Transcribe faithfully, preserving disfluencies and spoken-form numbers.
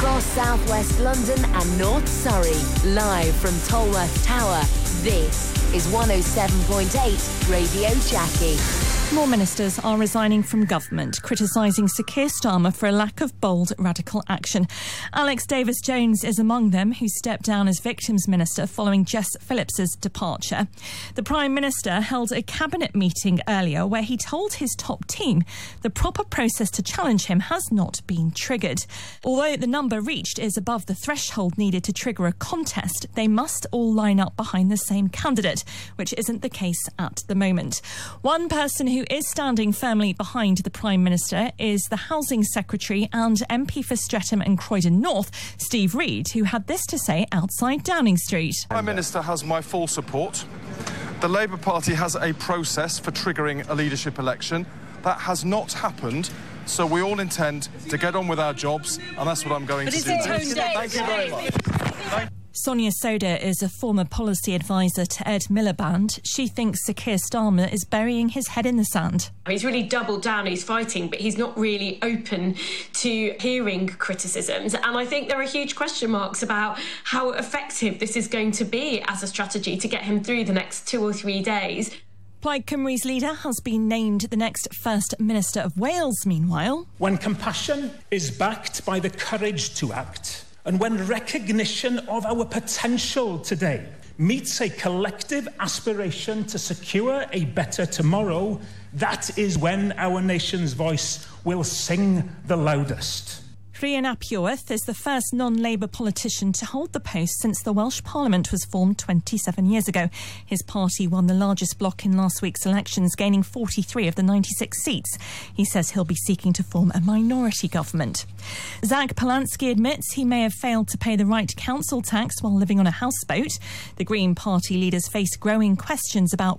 across southwest London and North Surrey. Live from Tolworth Tower, this is one oh seven point eight Radio Jackie. More ministers are resigning from government, criticising Sir Keir Starmer for a lack of bold, radical action. Alex Davis-Jones is among them, who stepped down as Victims Minister following Jess Phillips's departure. The Prime Minister held a cabinet meeting earlier where he told his top team the proper process to challenge him has not been triggered. Although the number reached is above the threshold needed to trigger a contest, they must all line up behind the same candidate, which isn't the case at the moment. One person who is standing firmly behind the Prime Minister is the Housing Secretary and M P for Streatham and Croydon North, Steve Reid, who had this to say outside Downing Street. The Prime Minister has my full support. The Labour Party has a process for triggering a leadership election. That has not happened, so we all intend to get on with our jobs, and that's what I'm going but to do. Thank you very much. Thank Sonia Soda is a former policy advisor to Ed Miliband. She thinks Sir Keir Starmer is burying his head in the sand. He's really doubled down, he's fighting, but he's not really open to hearing criticisms. And I think there are huge question marks about how effective this is going to be as a strategy to get him through the next two or three days. Plaid Cymru's leader has been named the next First Minister of Wales, meanwhile. When compassion is backed by the courage to act, and when recognition of our potential today meets a collective aspiration to secure a better tomorrow, that is when our nation's voice will sing the loudest. Rhian ap Iorwerth is the first non-Labour politician to hold the post since the Welsh Parliament was formed twenty-seven years ago. His party won the largest block in last week's elections, gaining forty-three of the ninety-six seats. He says he'll be seeking to form a minority government. Zach Polanski admits he may have failed to pay the right council tax while living on a houseboat. The Green Party leaders face growing questions about